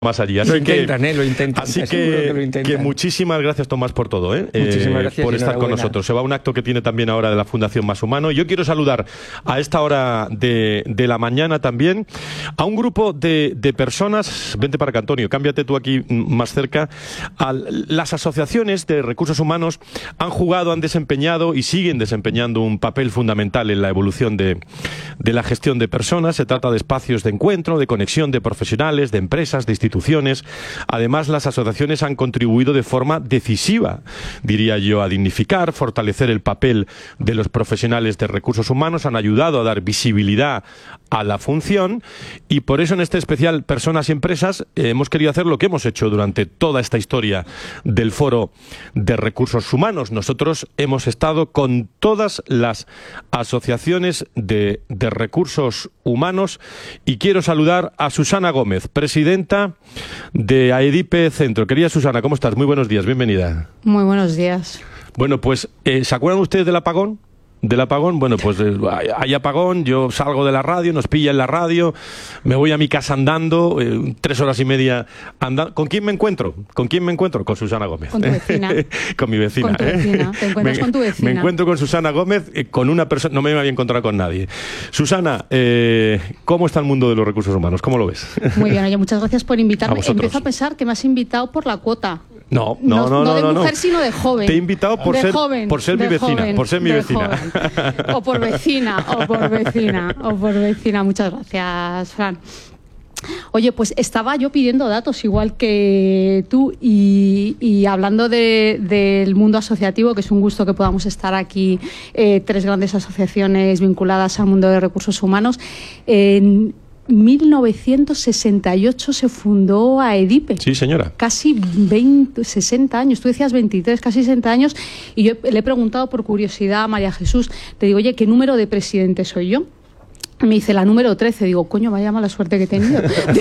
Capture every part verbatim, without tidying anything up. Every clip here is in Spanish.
más allí. Así Lo intentan, que, ¿eh? Lo intentan. Así que, que, lo intentan. que muchísimas gracias, Tomás, por todo, ¿eh? Muchísimas eh, gracias por estar con enhorabuena. nosotros. Se va a un acto que tiene también ahora de la Fundación Más Humano. Yo quiero saludar a esta hora de, de la mañana también a un grupo de, de personas. Vente para acá, Antonio, cámbiate tú aquí más cerca. A las asociaciones de recursos humanos han jugado, han desempeñado y siguen desempeñando un papel fundamental en la evolución de, de la gestión de personas. Se trata de espacios de encuentro, de conexión de profesionales, de empresas, de instituciones. Además, las asociaciones han contribuido de forma decisiva, diría yo, a dignificar, fortalecer el papel de los profesionales de recursos humanos, han ayudado a dar visibilidad a la función y por eso en este especial Personas y Empresas eh, hemos querido hacer lo que hemos hecho durante toda esta historia del Foro de Recursos Humanos. Nosotros hemos estado con todas las asociaciones de, de recursos humanos y quiero saludar a Susana Gómez, presidenta de AEDIPE Centro. Querida Susana, ¿cómo estás? Muy buenos días, bienvenida. Muy buenos días. Bueno, pues, eh, ¿se acuerdan ustedes del apagón? ¿Del apagón? Bueno, pues eh, hay apagón, yo salgo de la radio, nos pilla en la radio, me voy a mi casa andando, eh, tres horas y media andando. ¿Con quién me encuentro? ¿Con quién me encuentro? Con Susana Gómez. Con tu vecina. Con mi vecina. Con tu vecina. Te encuentras me, con tu vecina. Me encuentro con Susana Gómez, eh, con una persona, no me había encontrado con nadie. Susana, eh, ¿cómo está el mundo de los recursos humanos? ¿Cómo lo ves? Muy bien, oye, muchas gracias por invitarme. A Empiezo a pensar que me has invitado por la cuota. No, no, no, no, no de no, mujer, no. sino de joven. Te he invitado por de ser, joven, por ser mi vecina, joven, por ser mi vecina. Joven. O por vecina, o por vecina, o por vecina. Muchas gracias, Fran. Oye, pues estaba yo pidiendo datos igual que tú y, y hablando de, del mundo asociativo, que es un gusto que podamos estar aquí, eh, tres grandes asociaciones vinculadas al mundo de recursos humanos. En mil novecientos sesenta y ocho se fundó AEDIPE. Sí, señora. Casi veinte, sesenta años. Tú decías veintitrés, casi sesenta años. Y yo le he preguntado por curiosidad a María Jesús. Le digo, oye, ¿qué número de presidente soy yo? Me dice la número trece. Digo, coño, vaya mala suerte que he tenido.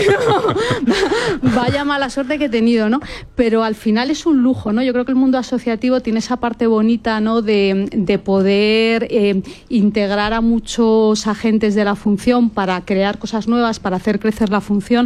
Vaya mala suerte que he tenido, ¿no? Pero al final es un lujo, ¿no? Yo creo que el mundo asociativo tiene esa parte bonita, ¿no? De, de poder eh, integrar a muchos agentes de la función para crear cosas nuevas, para hacer crecer la función.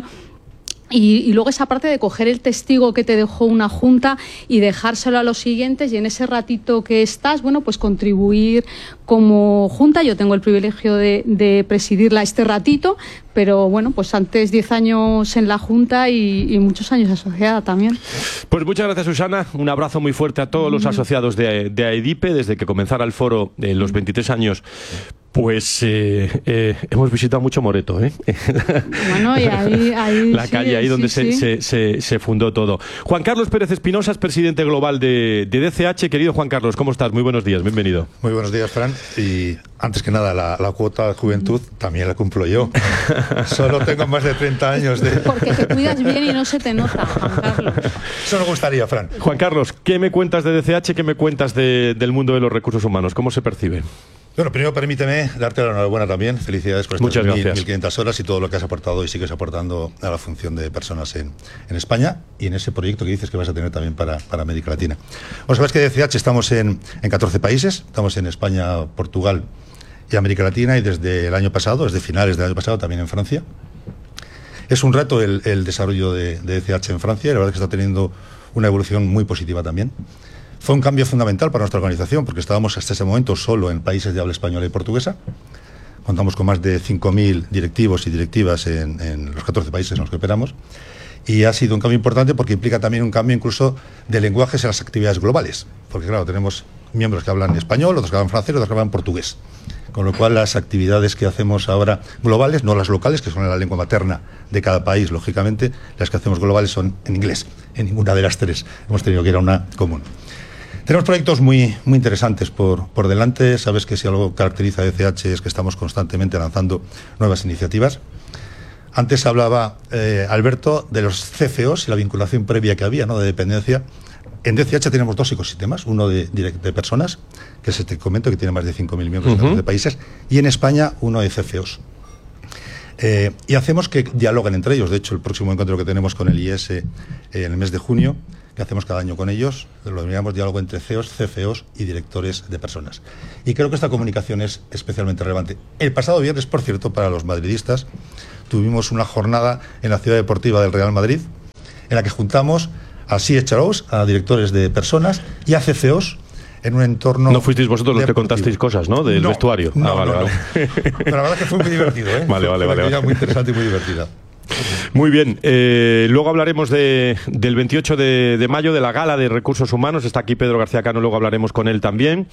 Y, y luego esa parte de coger el testigo que te dejó una junta y dejárselo a los siguientes y en ese ratito que estás, bueno, pues contribuir como junta. Yo tengo el privilegio de, de presidirla este ratito, pero bueno, pues antes diez años en la junta y, y muchos años asociada también. Pues muchas gracias, Susana. Un abrazo muy fuerte a todos los asociados de, de AEDIPE. Desde que comenzara el foro de los veintitrés años, pues eh, eh, hemos visitado mucho Moreto, ¿eh? Bueno, y ahí... ahí la sí, calle ahí sí, donde sí. Se, se, se, se fundó todo. Juan Carlos Pérez Espinosa es presidente global de, de D C H. Querido Juan Carlos, ¿cómo estás? Muy buenos días, bienvenido. Muy buenos días, Fran. Y antes que nada, la, la cuota de juventud también la cumplo yo. Solo tengo más de treinta años de... Porque te cuidas bien y no se te nota, Juan Carlos. Eso me gustaría, Fran. Juan Carlos, ¿qué me cuentas de D C H? ¿Qué me cuentas de, del mundo de los recursos humanos? ¿Cómo se percibe? Bueno, primero permíteme darte la enhorabuena también. Felicidades por estas mil quinientas horas y todo lo que has aportado y sigues aportando a la función de personas en, en España y en ese proyecto que dices que vas a tener también para, para América Latina. Bueno, sabes que D C H estamos en, en catorce países, estamos en España, Portugal y América Latina y desde el año pasado, desde finales del año pasado, también en Francia. Es un reto el, el desarrollo de, de D C H en Francia y la verdad es que está teniendo una evolución muy positiva también. Fue un cambio fundamental para nuestra organización porque estábamos hasta ese momento solo en países de habla española y portuguesa. Contamos con más de cinco mil directivos y directivas en, en los catorce países en los que operamos. Y ha sido un cambio importante porque implica también un cambio incluso de lenguajes en las actividades globales. Porque claro, tenemos miembros que hablan español, otros que hablan francés, otros que hablan portugués. Con lo cual las actividades que hacemos ahora globales, no las locales, que son la lengua materna de cada país, lógicamente, las que hacemos globales son en inglés. En ninguna de las tres hemos tenido que ir a una común. Tenemos proyectos muy, muy interesantes por, por delante. Sabes que si algo caracteriza a D C H es que estamos constantemente lanzando nuevas iniciativas. Antes hablaba eh, Alberto de los C F Os y la vinculación previa que había, ¿no?, de dependencia. En D C H tenemos dos ecosistemas, uno de, de personas, que es este que comento, que tiene más de cinco mil miembros uh-huh. en catorce países, y en España uno de C F Os. Eh, y hacemos que dialoguen entre ellos. De hecho, el próximo encuentro que tenemos con el I E S eh, en el mes de junio, que hacemos cada año con ellos, lo denominamos diálogo entre C E Os, C F Os y directores de personas. Y creo que esta comunicación es especialmente relevante. El pasado viernes, por cierto, para los madridistas, tuvimos una jornada en la Ciudad Deportiva del Real Madrid, en la que juntamos a C H R Os, a directores de personas, y a C C Os en un entorno... No fuisteis vosotros los deportivo. que contasteis cosas, ¿no? Del no, vestuario. No, ah, vale, no, vale. no. Pero la verdad es que fue muy divertido, ¿eh? Vale, vale, fue vale. vale. muy interesante y muy divertida. Muy bien, eh, luego hablaremos de, del veintiocho de, de mayo, de la Gala de Recursos Humanos. Está aquí Pedro García Cano, luego hablaremos con él también.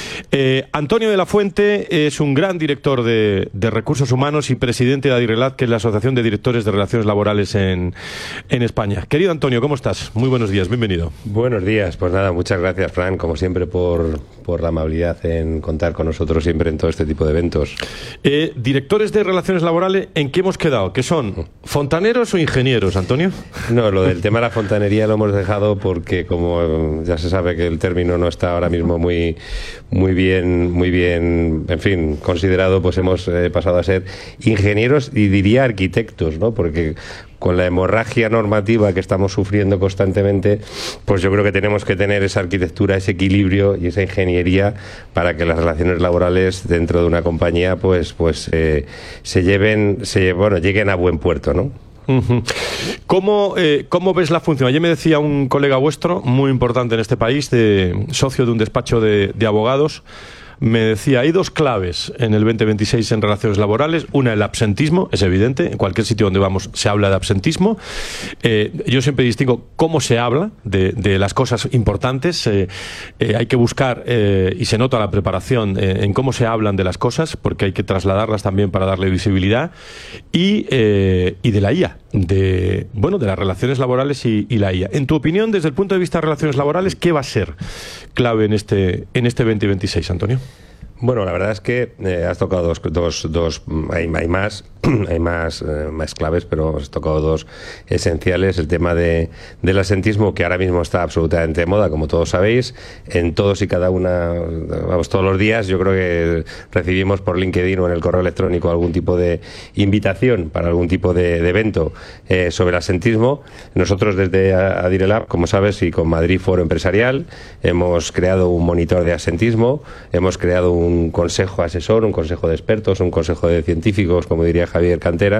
Eh, Antonio de la Fuente es un gran director de, de Recursos Humanos y presidente de ADIRELAB, que es la Asociación de Directores de Relaciones Laborales en, en España. Querido Antonio, ¿cómo estás? Muy buenos días, bienvenido. Buenos días, pues nada, muchas gracias, Fran, como siempre, por, por la amabilidad en contar con nosotros siempre en todo este tipo de eventos. Eh, directores de Relaciones Laborales, ¿en qué hemos quedado? ¿Qué son? ¿Fontaneros o ingenieros, Antonio? No, lo del tema de la fontanería lo hemos dejado porque, como ya se sabe que el término no está ahora mismo muy, muy bien, muy bien, en fin, considerado, pues hemos eh, pasado a ser ingenieros y diría arquitectos, ¿no? Porque con la hemorragia normativa que estamos sufriendo constantemente, pues yo creo que tenemos que tener esa arquitectura, ese equilibrio y esa ingeniería para que las relaciones laborales dentro de una compañía pues pues eh, se lleven, se bueno, lleguen a buen puerto, ¿no? Uh-huh. ¿Cómo, eh, ¿Cómo ves la función? Ayer me decía un colega vuestro, muy importante en este país, de socio de un despacho de, de abogados, me decía, hay dos claves en el veinte veintiséis en relaciones laborales. Una, el absentismo, es evidente, en cualquier sitio donde vamos se habla de absentismo. Eh, yo siempre distingo cómo se habla de, de las cosas importantes. Eh, eh, hay que buscar, eh, y se nota la preparación eh, en cómo se hablan de las cosas, porque hay que trasladarlas también para darle visibilidad. Y, eh, y de la I A, de, bueno, de las relaciones laborales y, y la I A. En tu opinión, desde el punto de vista de relaciones laborales, ¿qué va a ser clave en este, en este veinte veintiséis, Antonio? Bueno, la verdad es que eh, has tocado dos, dos, dos hay, hay más, hay más, eh, más claves, pero has tocado dos esenciales. El tema de, del asentismo, que ahora mismo está absolutamente de moda, como todos sabéis, en todos y cada una, vamos, todos los días, yo creo que recibimos por LinkedIn o en el correo electrónico algún tipo de invitación para algún tipo de, de evento eh, sobre el asentismo. Nosotros desde ADIRELAB, como sabes, y con Madrid Foro Empresarial, hemos creado un monitor de asentismo, hemos creado un un consejo asesor, un consejo de expertos, un consejo de científicos, como diría Javier Cantera.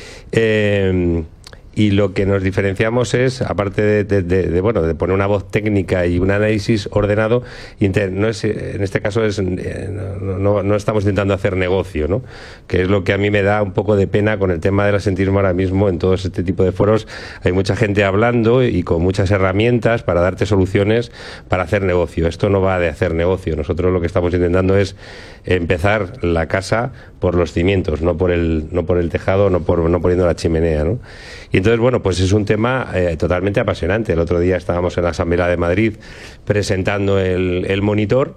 Eh, y lo que nos diferenciamos es, aparte de, de, de, de, bueno, de poner una voz técnica y un análisis ordenado, no es, en este caso es, no, no, no estamos intentando hacer negocio, ¿no? Que es lo que a mí me da un poco de pena con el tema del asentismo ahora mismo. En todo este tipo de foros hay mucha gente hablando y con muchas herramientas para darte soluciones para hacer negocio. Esto no va de hacer negocio. Nosotros lo que estamos intentando es empezar la casa por los cimientos, no por el, no por el tejado, no, por, no poniendo la chimenea, ¿no? Y entonces, bueno, pues es un tema eh, totalmente apasionante. El otro día estábamos en la Asamblea de Madrid presentando el, el monitor.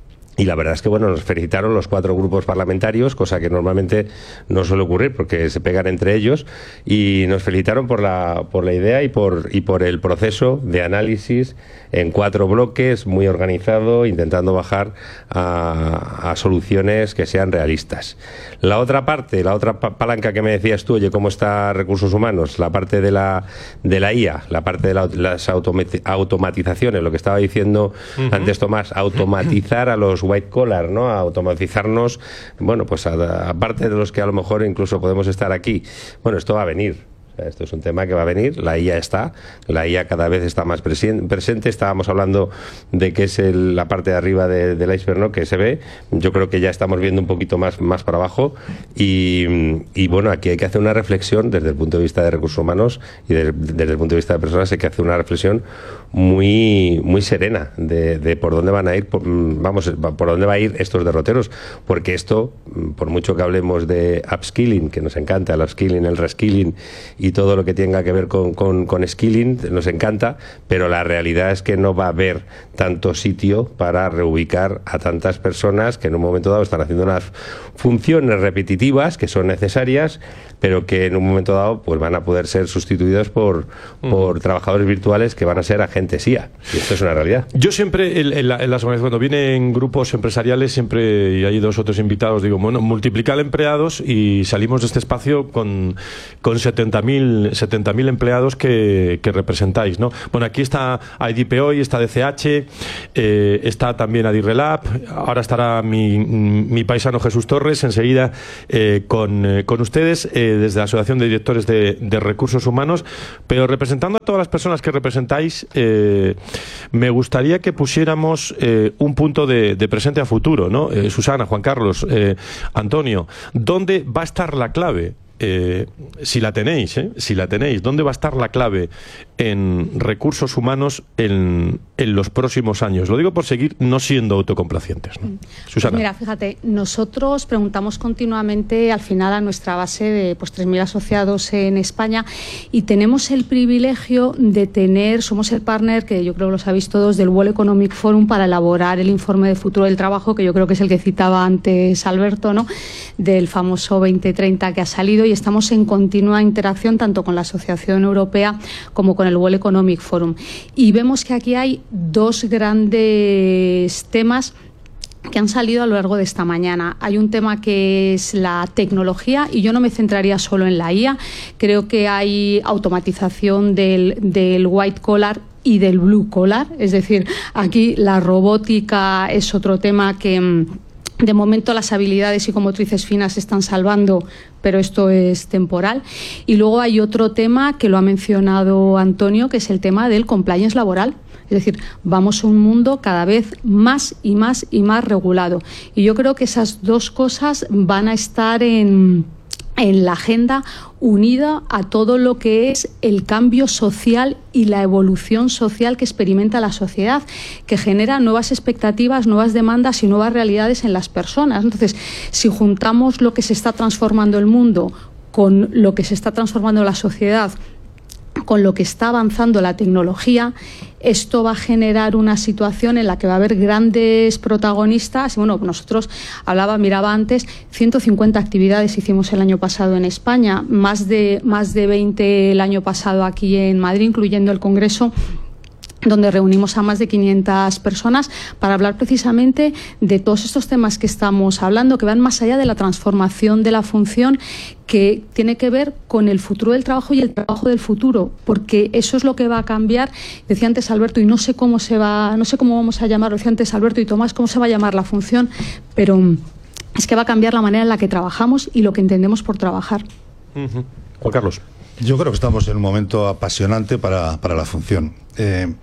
Y la verdad es que, bueno, nos felicitaron los cuatro grupos parlamentarios, cosa que normalmente no suele ocurrir porque se pegan entre ellos, y nos felicitaron por la, por la idea y por, y por el proceso de análisis en cuatro bloques, muy organizado, intentando bajar a, a soluciones que sean realistas. La otra parte, la otra palanca que me decías tú, oye, ¿cómo está Recursos Humanos? La parte de la, de la I A, la parte de la, las automatizaciones, lo que estaba diciendo uh-huh. antes Tomás, automatizar a los white collar, ¿no? A automatizarnos, bueno, pues aparte de los que a lo mejor incluso podemos estar aquí. Bueno, esto va a venir. Esto es un tema que va a venir, la I A está, la I A cada vez está más presente. Estábamos hablando de que es el, la parte de arriba de, del iceberg, ¿no? Que se ve. Yo creo que ya estamos viendo un poquito más, más para abajo y, y bueno, aquí hay que hacer una reflexión desde el punto de vista de recursos humanos y de, desde el punto de vista de personas hay que hacer una reflexión muy, muy serena de, de por dónde van a ir, por, vamos, por dónde va a ir estos derroteros, porque esto, por mucho que hablemos de upskilling, que nos encanta el upskilling, el reskilling y todo lo que tenga que ver con, con, con skilling, nos encanta, pero la realidad es que no va a haber tanto sitio para reubicar a tantas personas que en un momento dado están haciendo unas funciones repetitivas que son necesarias, pero que en un momento dado pues van a poder ser sustituidos por, mm. por trabajadores virtuales que van a ser agentes I A. Y esto es una realidad. Yo siempre, en, en, la, en las cuando vienen grupos empresariales, siempre, y hay dos o tres invitados, digo, bueno, multiplicar empleados y salimos de este espacio con, con setenta mil mil empleados que, que representáis, ¿no? Bueno, aquí está I D P hoy, está D C H, eh, está también Adirrelab, ahora estará mi, mi paisano Jesús Torres enseguida eh, con, eh, con ustedes eh, desde la Asociación de Directores de, de Recursos Humanos, pero representando a todas las personas que representáis, eh, me gustaría que pusiéramos eh, un punto de, de presente a futuro, ¿no? Eh, Susana, Juan Carlos, eh, Antonio, ¿dónde va a estar la clave? Eh, si la tenéis, ¿eh? si la tenéis, ¿dónde va a estar la clave en recursos humanos en, en los próximos años? Lo digo por seguir no siendo autocomplacientes, ¿no? Susana. Pues mira, fíjate, nosotros preguntamos continuamente al final a nuestra base de pues, tres mil asociados en España y tenemos el privilegio de tener, somos el partner, que yo creo que lo sabéis todos, del World Economic Forum para elaborar el informe de futuro del trabajo, que yo creo que es el que citaba antes Alberto, ¿no? Del famoso veinte treinta que ha salido, y estamos en continua interacción tanto con la Asociación Europea como con el World Economic Forum. Y vemos que aquí hay dos grandes temas que han salido a lo largo de esta mañana. Hay un tema que es la tecnología, y yo no me centraría solo en la I A. Creo que hay automatización del, del white collar y del blue collar, es decir, aquí la robótica es otro tema que de momento las habilidades psicomotrices finas se están salvando, pero esto es temporal. Y luego hay otro tema que lo ha mencionado Antonio, que es el tema del compliance laboral. Es decir, vamos a un mundo cada vez más y más y más regulado. Y yo creo que esas dos cosas van a estar en... en la agenda unida a todo lo que es el cambio social y la evolución social que experimenta la sociedad, que genera nuevas expectativas, nuevas demandas y nuevas realidades en las personas. Entonces, si juntamos lo que se está transformando el mundo con lo que se está transformando la sociedad, con lo que está avanzando la tecnología, esto va a generar una situación en la que va a haber grandes protagonistas. Bueno, nosotros hablaba, miraba antes, ciento cincuenta actividades hicimos el año pasado en España, más de, más de veinte el año pasado aquí en Madrid, incluyendo el Congreso, donde reunimos a más de quinientas personas para hablar precisamente de todos estos temas que estamos hablando, que van más allá de la transformación de la función, que tiene que ver con el futuro del trabajo y el trabajo del futuro, porque eso es lo que va a cambiar. Decía antes Alberto, y no sé cómo se va, no sé cómo vamos a llamarlo, decía antes Alberto y Tomás, cómo se va a llamar la función, pero es que va a cambiar la manera en la que trabajamos y lo que entendemos por trabajar. Uh-huh. Juan Carlos. Yo creo que estamos en un momento apasionante para, para la función. Eh,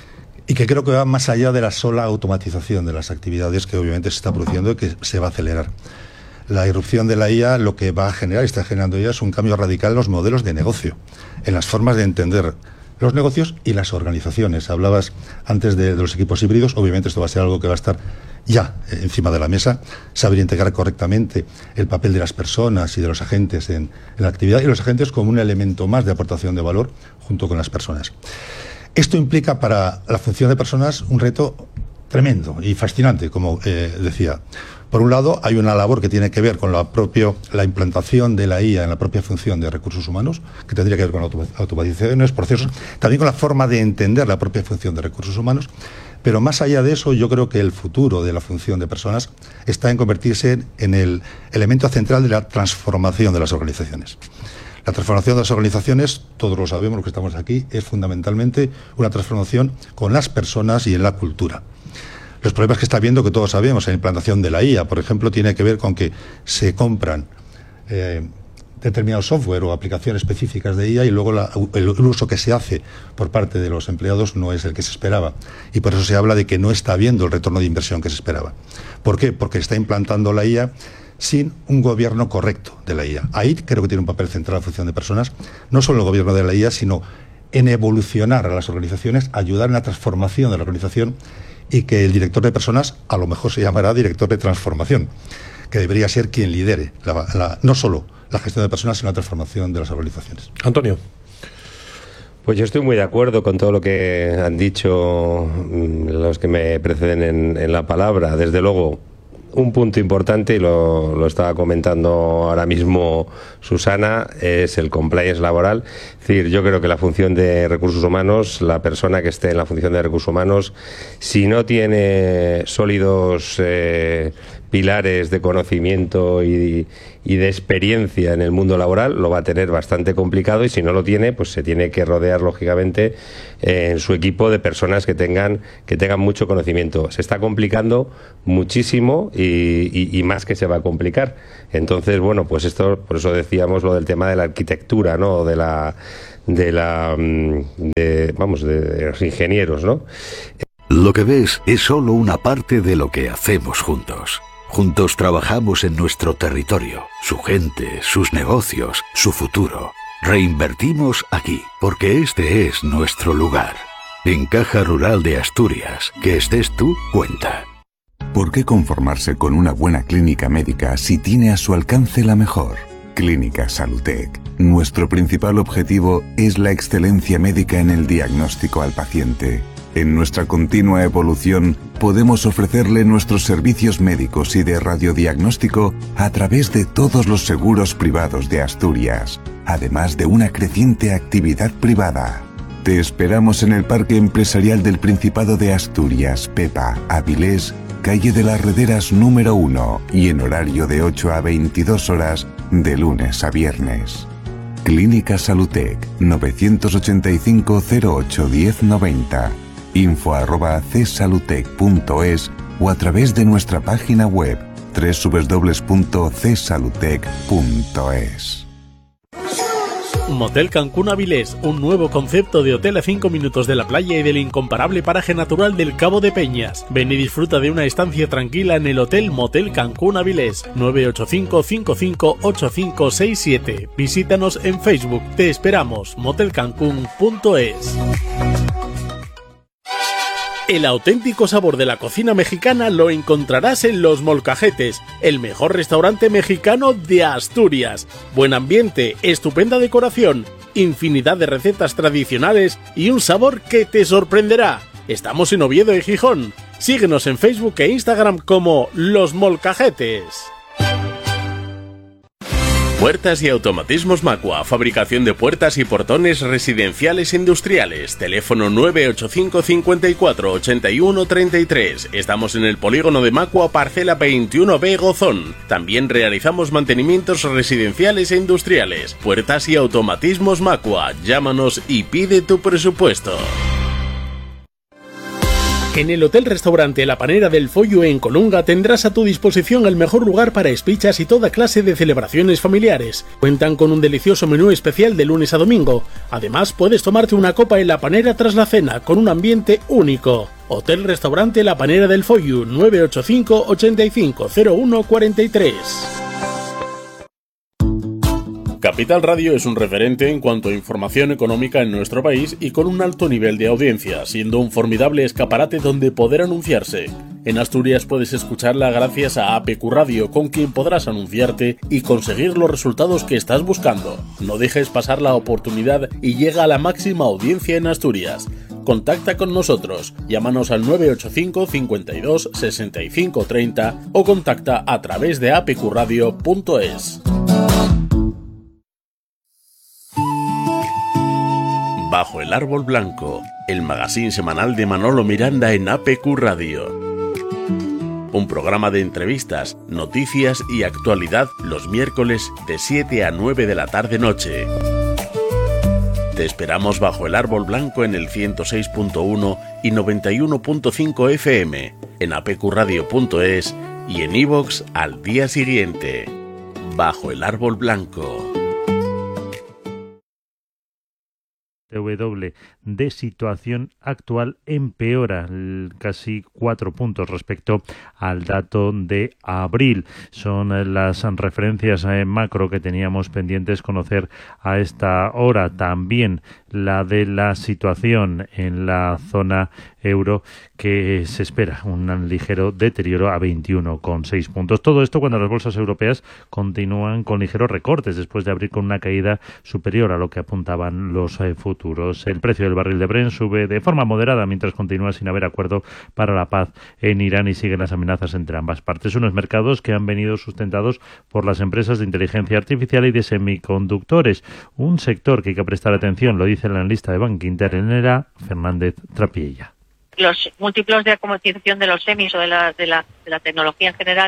Y que creo que va más allá de la sola automatización de las actividades que obviamente se está produciendo y que se va a acelerar. La irrupción de la I A lo que va a generar, y está generando ya, es un cambio radical en los modelos de negocio, en las formas de entender los negocios y las organizaciones. Hablabas antes de, de los equipos híbridos, obviamente esto va a ser algo que va a estar ya eh, encima de la mesa, saber integrar correctamente el papel de las personas y de los agentes en, en la actividad, y los agentes como un elemento más de aportación de valor junto con las personas. Esto implica para la función de personas un reto tremendo y fascinante, como eh, decía. Por un lado, hay una labor que tiene que ver con la, propio, la implantación de la I A en la propia función de recursos humanos, que tendría que ver con la automatización de los procesos, también con la forma de entender la propia función de recursos humanos. Pero más allá de eso, yo creo que el futuro de la función de personas está en convertirse en el elemento central de la transformación de las organizaciones. La transformación de las organizaciones, todos lo sabemos, los que estamos aquí, es fundamentalmente una transformación con las personas y en la cultura. Los problemas que está viendo, que todos sabemos, en la implantación de la I A, por ejemplo, tiene que ver con que se compran eh, determinado software o aplicaciones específicas de I A y luego la, el uso que se hace por parte de los empleados no es el que se esperaba. Y por eso se habla de que no está habiendo el retorno de inversión que se esperaba. ¿Por qué? Porque está implantando la I A sin un gobierno correcto de la I A. Ahí creo que tiene un papel central la función de personas, no solo el gobierno de la I A, sino en evolucionar a las organizaciones, ayudar en la transformación de la organización, y que el director de personas a lo mejor se llamará director de transformación, que debería ser quien lidere la, la, no solo la gestión de personas, sino la transformación de las organizaciones. Antonio. Pues yo estoy muy de acuerdo con todo lo que han dicho los que me preceden en, en la palabra. Desde luego, un punto importante, y lo, lo estaba comentando ahora mismo Susana, es el compliance laboral. Es decir, yo creo que la función de recursos humanos, la persona que esté en la función de recursos humanos, si no tiene sólidos eh, pilares de conocimiento y, y de experiencia en el mundo laboral, lo va a tener bastante complicado, y si no lo tiene, pues se tiene que rodear lógicamente eh, en su equipo de personas que tengan que tengan mucho conocimiento. Se está complicando muchísimo y, y, y más que se va a complicar. Entonces, bueno, pues esto, por eso decíamos lo del tema de la arquitectura, ¿no? De la de la de, vamos, de los ingenieros, ¿no? Lo que ves es solo una parte de lo que hacemos juntos. Juntos trabajamos en nuestro territorio, su gente, sus negocios, su futuro. Reinvertimos aquí, porque este es nuestro lugar. En Caja Rural de Asturias, que estés tú, cuenta. ¿Por qué conformarse con una buena clínica médica si tiene a su alcance la mejor? Clínica Salutec. Nuestro principal objetivo es la excelencia médica en el diagnóstico al paciente. En nuestra continua evolución, podemos ofrecerle nuestros servicios médicos y de radiodiagnóstico a través de todos los seguros privados de Asturias, además de una creciente actividad privada. Te esperamos en el Parque Empresarial del Principado de Asturias, Pepa, Avilés, calle de las Rederas número uno, y en horario de ocho a veintidós horas, de lunes a viernes. Clínica Salutec, novecientos ochenta y cinco cero ocho diez noventa. info arroba csalutec punto es o a través de nuestra página web doble u doble u doble u punto c salutec punto es. Motel Cancún Avilés, un nuevo concepto de hotel a cinco minutos de la playa y del incomparable paraje natural del Cabo de Peñas. Ven y disfruta de una estancia tranquila en el Hotel Motel Cancún Avilés, nueve ocho cinco cinco cinco ocho cinco seis siete. Visítanos en Facebook. Te esperamos. motel cancún punto es. El auténtico sabor de la cocina mexicana lo encontrarás en Los Molcajetes, el mejor restaurante mexicano de Asturias. Buen ambiente, estupenda decoración, infinidad de recetas tradicionales y un sabor que te sorprenderá. Estamos en Oviedo y Gijón. Síguenos en Facebook e Instagram como Los Molcajetes. Puertas y automatismos Macua, fabricación de puertas y portones residenciales e industriales. Teléfono nueve ocho cinco cincuenta y cuatro ochenta y uno treinta y tres. Estamos en el polígono de Macua, parcela veintiuno B Gozón. También realizamos mantenimientos residenciales e industriales. Puertas y automatismos Macua. Llámanos y pide tu presupuesto. En el Hotel Restaurante La Panera del Follo en Colunga tendrás a tu disposición el mejor lugar para espichas y toda clase de celebraciones familiares. Cuentan con un delicioso menú especial de lunes a domingo. Además, puedes tomarte una copa en La Panera tras la cena, con un ambiente único. Hotel Restaurante La Panera del Follo, nueve ocho cinco ochenta y cinco cero uno cuarenta y tres. Capital Radio es un referente en cuanto a información económica en nuestro país y con un alto nivel de audiencia, siendo un formidable escaparate donde poder anunciarse. En Asturias puedes escucharla gracias a A P Q Radio, con quien podrás anunciarte y conseguir los resultados que estás buscando. No dejes pasar la oportunidad y llega a la máxima audiencia en Asturias. Contacta con nosotros, llámanos al nueve ocho cinco cincuenta y dos sesenta y cinco treinta o contacta a través de a p q radio punto es. Bajo el árbol blanco, el magazín semanal de Manolo Miranda en A P Q Radio. Un programa de entrevistas, noticias y actualidad los miércoles de siete a nueve de la tarde noche. Te esperamos bajo el árbol blanco en el ciento seis punto uno y noventa y uno punto cinco F M, en a p q radio punto es y en iVoox al día siguiente. Bajo el árbol blanco. W de situación actual empeora casi cuatro puntos respecto al dato de abril. Son las referencias macro que teníamos pendientes conocer a esta hora. También la de la situación en la zona euro, que se espera un ligero deterioro a veintiuno coma seis puntos. Todo esto cuando las bolsas europeas continúan con ligeros recortes después de abrir con una caída superior a lo que apuntaban los eh, futuros. El precio del barril de Brent sube de forma moderada mientras continúa sin haber acuerdo para la paz en Irán y siguen las amenazas entre ambas partes. Unos mercados que han venido sustentados por las empresas de inteligencia artificial y de semiconductores, un sector que hay que prestar atención, lo dice el analista de Banco Inter, Elena Fernández Trapiella. Los múltiplos de amortización de los semis o de la, de la, de la tecnología en general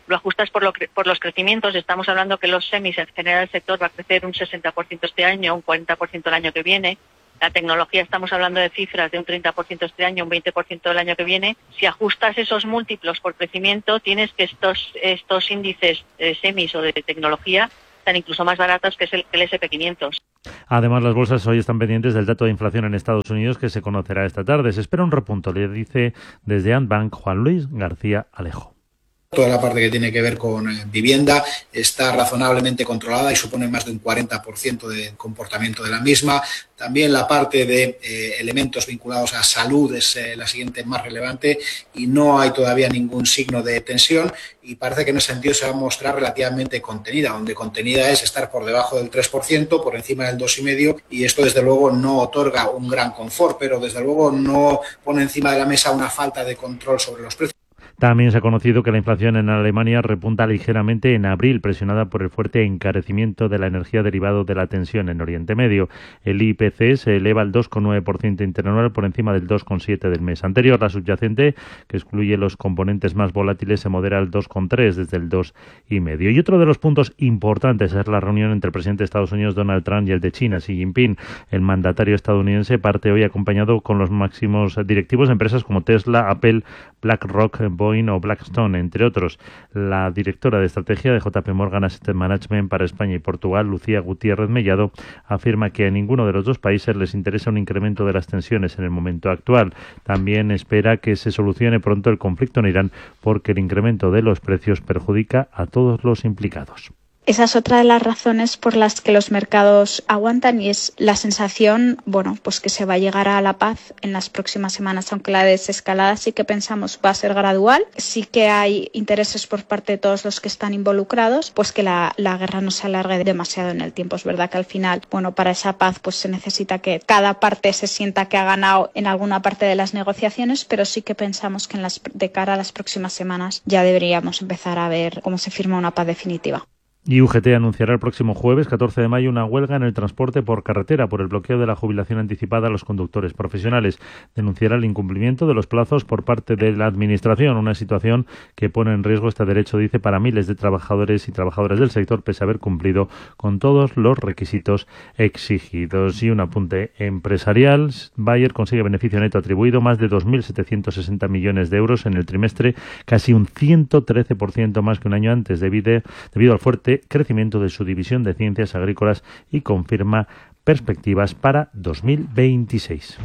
lo ajustas por, lo, por los crecimientos, estamos hablando que los semis, en general el sector va a crecer un sesenta por ciento este año, un cuarenta por ciento el año que viene. La tecnología, estamos hablando de cifras de un treinta por ciento este año, un veinte por ciento el año que viene. Si ajustas esos múltiplos por crecimiento, tienes que estos, estos índices de semis o de tecnología están incluso más baratos que el, el ese and pe quinientos. Además, las bolsas hoy están pendientes del dato de inflación en Estados Unidos que se conocerá esta tarde. Se espera un repunto, le dice desde Antbank Juan Luis García Alejo. Toda la parte que tiene que ver con vivienda está razonablemente controlada y supone más de un cuarenta por ciento de comportamiento de la misma. También la parte de eh, elementos vinculados a salud es eh, la siguiente más relevante y no hay todavía ningún signo de tensión y parece que en ese sentido se va a mostrar relativamente contenida, donde contenida es estar por debajo del tres por ciento, por encima del dos coma cinco por ciento y esto desde luego no otorga un gran confort, pero desde luego no pone encima de la mesa una falta de control sobre los precios. También se ha conocido que la inflación en Alemania repunta ligeramente en abril, presionada por el fuerte encarecimiento de la energía derivado de la tensión en Oriente Medio. El I P C se eleva al dos coma nueve por ciento interanual por encima del dos coma siete por ciento del mes anterior. La subyacente, que excluye los componentes más volátiles, se modera al dos coma tres por ciento desde el dos coma cinco por ciento. Y otro de los puntos importantes es la reunión entre el presidente de Estados Unidos, Donald Trump, y el de China, Xi Jinping. El mandatario estadounidense parte hoy acompañado con los máximos directivos de empresas como Tesla, Apple, BlackRock, Boeing o Blackstone, entre otros. La directora de estrategia de J P Morgan Asset Management para España y Portugal, Lucía Gutiérrez Mellado, afirma que a ninguno de los dos países les interesa un incremento de las tensiones en el momento actual. También espera que se solucione pronto el conflicto en Irán porque el incremento de los precios perjudica a todos los implicados. Esa es otra de las razones por las que los mercados aguantan y es la sensación, bueno, pues que se va a llegar a la paz en las próximas semanas, aunque la desescalada sí que pensamos va a ser gradual. Sí que hay intereses por parte de todos los que están involucrados, pues que la, la guerra no se alargue demasiado en el tiempo. Es verdad que al final, bueno, para esa paz pues se necesita que cada parte se sienta que ha ganado en alguna parte de las negociaciones, pero sí que pensamos que en las, de cara a las próximas semanas ya deberíamos empezar a ver cómo se firma una paz definitiva. Y U G T anunciará el próximo jueves, catorce de mayo, una huelga en el transporte por carretera por el bloqueo de la jubilación anticipada a los conductores profesionales. Denunciará el incumplimiento de los plazos por parte de la Administración, una situación que pone en riesgo este derecho, dice, para miles de trabajadores y trabajadoras del sector, pese a haber cumplido con todos los requisitos exigidos. Y un apunte empresarial, Bayer consigue beneficio neto atribuido más de dos mil setecientos sesenta millones de euros en el trimestre, casi un ciento trece por ciento más que un año antes, debido, debido al fuerte crecimiento de su división de ciencias agrícolas y confirma perspectivas para dos mil veintiséis.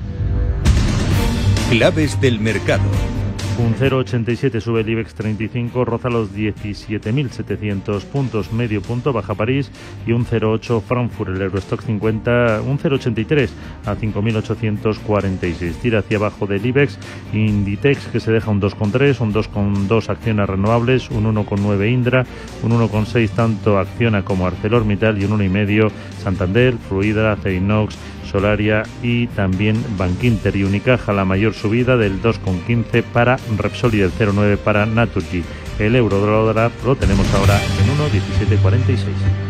Claves del mercado. Un cero coma ochenta y siete sube el IBEX treinta y cinco, roza los diecisiete mil setecientos puntos, medio punto, baja París, y un cero coma ocho Frankfurt, el Eurostock cincuenta, un cero coma ochenta y tres a cinco mil ochocientos cuarenta y seis. Tira hacia abajo del IBEX, Inditex, que se deja un dos coma tres, un dos coma dos Acciones Renovables, un uno coma nueve Indra, un uno coma seis tanto Acciona como ArcelorMittal y un uno coma cinco Santander, Fluidra, Acerinox, Solaria y también Bankinter y Unicaja. La mayor subida del dos coma quince para Repsol y del cero coma nueve para Naturgy. El euro dólar lo tenemos ahora en uno coma diecisiete cuarenta y seis.